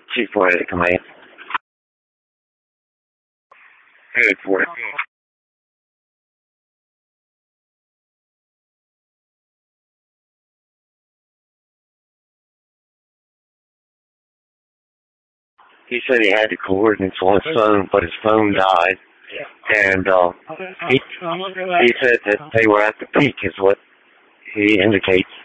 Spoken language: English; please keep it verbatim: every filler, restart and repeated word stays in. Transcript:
Chief four eight Command. Hey, four eight. He said he had the coordinates on his phone, but his phone died. And uh, he, he said that they were at the peak, is what he indicates.